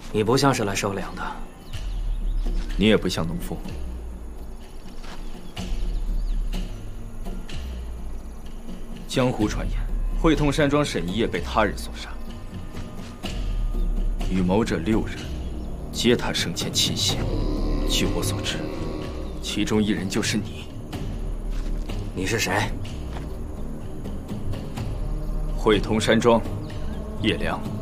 你不像是来收粮的， 你也不像农夫。江湖传言，会通山庄沈一夜被他人所杀，与谋者6人，皆他生前亲信。据我所知，其中1人就是你。 你是谁？ 会通山庄，叶良。